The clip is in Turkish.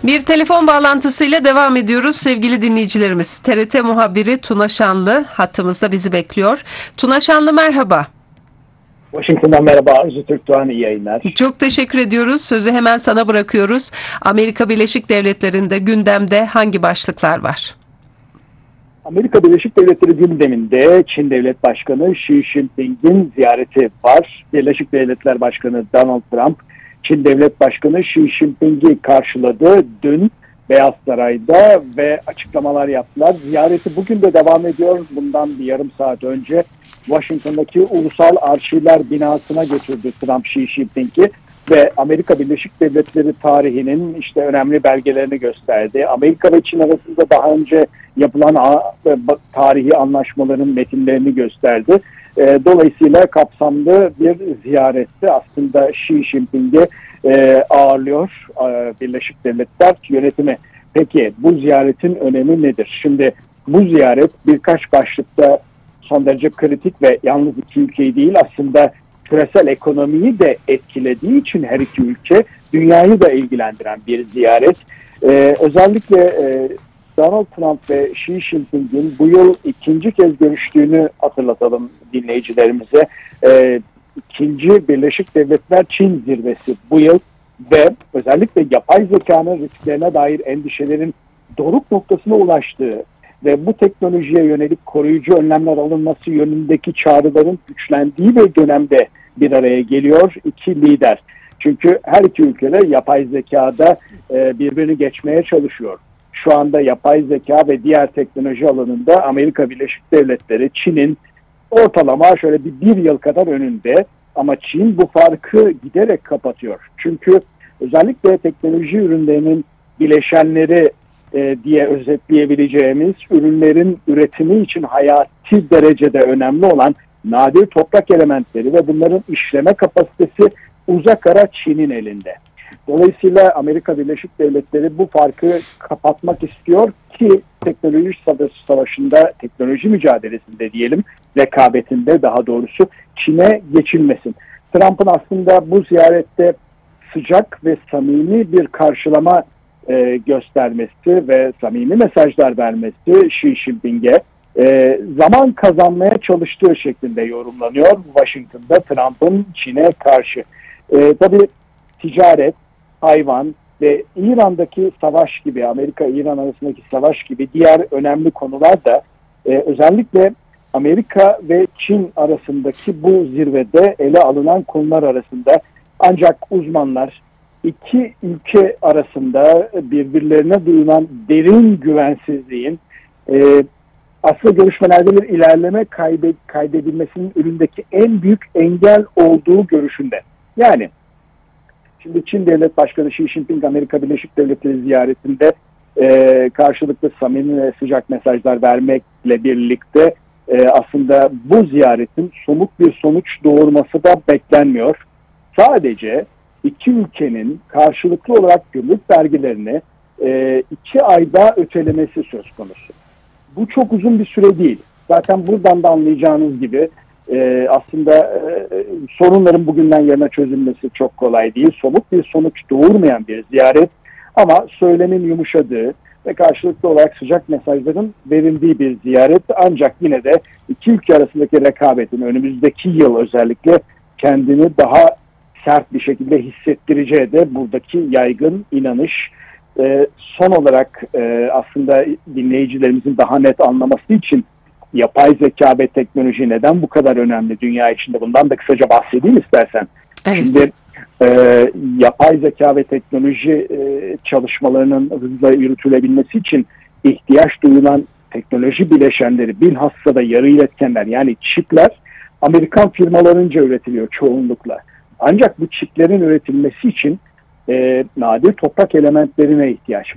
Bir telefon bağlantısıyla devam ediyoruz sevgili dinleyicilerimiz. TRT muhabiri Tuna Şanlı hattımızda bizi bekliyor. Tuna Şanlı merhaba. Washington'dan merhaba Arzu Türkdoğan, iyi yayınlar. Çok teşekkür ediyoruz. Sözü hemen sana bırakıyoruz. Amerika Birleşik Devletleri'nde gündemde hangi başlıklar var? Amerika Birleşik Devletleri gündeminde Çin Devlet Başkanı Xi Jinping'in ziyareti var. Birleşik Devletler Başkanı Donald Trump, Çin Devlet Başkanı Xi Jinping'i karşıladı dün Beyaz Saray'da ve açıklamalar yaptılar. Ziyareti bugün de devam ediyor. Bundan bir yarım saat önce Washington'daki Ulusal Arşivler binasına götürdü Trump Xi Jinping'i ve Amerika Birleşik Devletleri tarihinin işte önemli belgelerini gösterdi. Amerika ve Çin arasında daha önce yapılan tarihi anlaşmaların metinlerini gösterdi. Dolayısıyla kapsamlı bir ziyaretti. Aslında Xi Jinping'i ağırlıyor Birleşik Devletler yönetimi. Peki bu ziyaretin önemi nedir? Şimdi bu ziyaret birkaç başlıkta son derece kritik ve yalnız iki ülkeyi değil aslında küresel ekonomiyi de etkilediği için her iki ülke dünyayı da ilgilendiren bir ziyaret. Özellikle Donald Trump ve Xi Jinping'in bu yıl ikinci kez görüştüğünü hatırlatalım dinleyicilerimize. İkinci Birleşik Devletler Çin zirvesi bu yıl ve özellikle yapay zekanın risklerine dair endişelerin doruk noktasına ulaştığı ve bu teknolojiye yönelik koruyucu önlemler alınması yönündeki çağrıların güçlendiği bir dönemde bir araya geliyor iki lider. Çünkü her iki ülkede yapay zekada birbirini geçmeye çalışıyor. Şu anda yapay zeka ve diğer teknoloji alanında Amerika Birleşik Devletleri Çin'in ortalama şöyle bir yıl kadar önünde ama Çin bu farkı giderek kapatıyor. Çünkü özellikle teknoloji ürünlerinin bileşenleri diye özetleyebileceğimiz ürünlerin üretimi için hayati derecede önemli olan nadir toprak elementleri ve bunların işleme kapasitesi uzak ara Çin'in elinde. Dolayısıyla Amerika Birleşik Devletleri bu farkı kapatmak istiyor ki teknoloji savaşında, teknoloji mücadelesinde diyelim, rekabetinde daha doğrusu Çin'e geçilmesin. Trump'ın aslında bu ziyarette sıcak ve samimi bir karşılama göstermesi ve samimi mesajlar vermesi Xi Jinping'e zaman kazanmaya çalıştığı şeklinde yorumlanıyor Washington'da Trump'ın Çin'e karşı. Tabii ticaret, hayvan ve İran'daki savaş gibi, Amerika-İran arasındaki savaş gibi diğer önemli konular da özellikle Amerika ve Çin arasındaki bu zirvede ele alınan konular arasında. Ancak uzmanlar iki ülke arasında birbirlerine duyulan derin güvensizliğin aslında görüşmelerde bir ilerleme kaydedilmesinin önündeki en büyük engel olduğu görüşünde. Yani şimdi Çin Devlet Başkanı Xi Jinping Amerika Birleşik Devletleri ziyaretinde karşılıklı samimi ve sıcak mesajlar vermekle birlikte aslında bu ziyaretin somut bir sonuç doğurması da beklenmiyor. Sadece iki ülkenin karşılıklı olarak gümrük vergilerini 2 ayda ötelemesi söz konusu. Bu çok uzun bir süre değil. Zaten buradan da anlayacağınız gibi aslında sorunların bugünden yarına çözülmesi çok kolay değil. Somut bir sonuç doğurmayan bir ziyaret ama söylemin yumuşadığı ve karşılıklı olarak sıcak mesajların verildiği bir ziyaret. Ancak yine de iki ülke arasındaki rekabetin önümüzdeki yıl özellikle kendini daha sert bir şekilde hissettireceği de buradaki yaygın inanış. Son olarak aslında dinleyicilerimizin daha net anlaması için yapay zeka ve teknoloji neden bu kadar önemli dünya içinde? Bundan da kısaca bahsedeyim istersen. Evet. Şimdi yapay zeka ve teknoloji çalışmalarının hızla yürütülebilmesi için ihtiyaç duyulan teknoloji bileşenleri, bilhassa da yarı iletkenler yani çipler Amerikan firmalarınca üretiliyor çoğunlukla. Ancak bu çiplerin üretilmesi için nadir toprak elementlerine ihtiyaç var.